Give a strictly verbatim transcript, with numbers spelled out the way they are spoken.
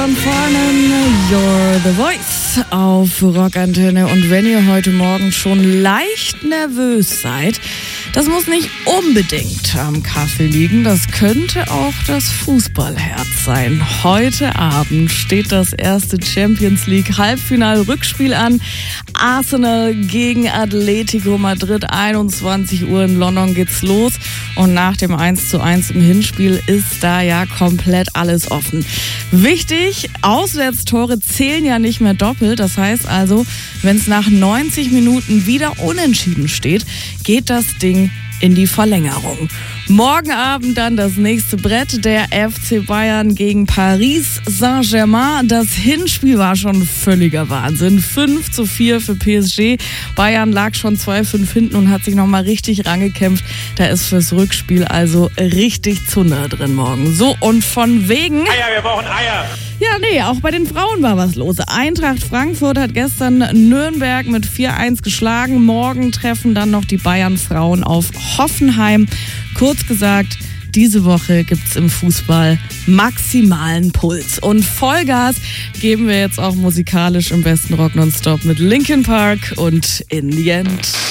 John Farnham, You're the Voice auf Rockantenne. Und wenn ihr heute Morgen schon leicht nervös seid, das muss nicht unbedingt am Kaffee liegen, das könnte auch das Fußballherz sein. Heute Abend steht das erste Champions League Halbfinal-Rückspiel an. Arsenal gegen Atletico Madrid, einundzwanzig Uhr in London geht's los. Und nach dem eins zu eins im Hinspiel ist da ja komplett alles offen. Wichtig, Auswärtstore zählen ja nicht mehr doppelt. Das heißt also, wenn es nach neunzig Minuten wieder unentschieden steht, geht das Ding in die Verlängerung. Morgen Abend dann das nächste Brett, der F C Bayern gegen Paris Saint-Germain. Das Hinspiel war schon völliger Wahnsinn. fünf zu vier für P S G. Bayern lag schon zwei fünf hinten und hat sich nochmal richtig rangekämpft. Da ist fürs Rückspiel also richtig Zunder drin morgen. So, und von wegen... Eier, wir brauchen Eier! Ja, nee, auch bei den Frauen war was los. Eintracht Frankfurt hat gestern Nürnberg mit vier eins geschlagen. Morgen treffen dann noch die Bayern-Frauen auf Hoffenheim. Kurz gesagt, diese Woche gibt's im Fußball maximalen Puls. Und Vollgas geben wir jetzt auch musikalisch im besten Rock nonstop mit Linkin Park und In the End.